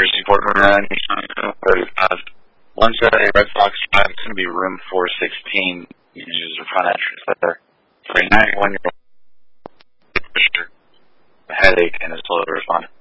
emergency port run. 170 Red Sox Drive. It's going to be room 416. You can use the front entrance there. For a 91-year-old, a headache and is slow to respond.